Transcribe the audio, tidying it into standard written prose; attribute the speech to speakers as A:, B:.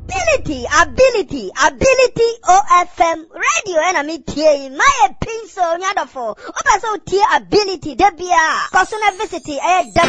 A: ability OFM radio and me tie my pencil nyadofo oba so tie ability debia person visit